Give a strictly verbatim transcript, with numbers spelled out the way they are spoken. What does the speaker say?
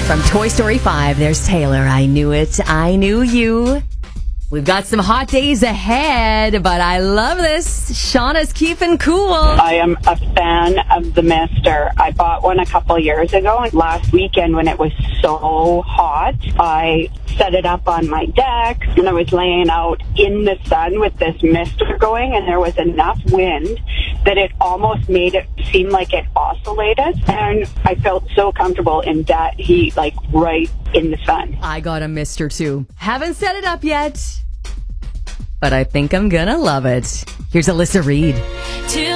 From Toy Story five, there's Taylor. I knew it. I knew you. We've got some hot days ahead, but I love this. Shauna's keeping cool. I am a fan of the Mister. I bought one a couple years ago, and last weekend when it was so hot, I set it up on my deck, and I was laying out in the sun with this Mister going, and there was enough wind that it almost made it seem like it oscillated, and I felt so comfortable in that heat, like right in the sun. I got a Mister too. Haven't set it up yet, but I think I'm gonna love it. Here's Alyssa Reed.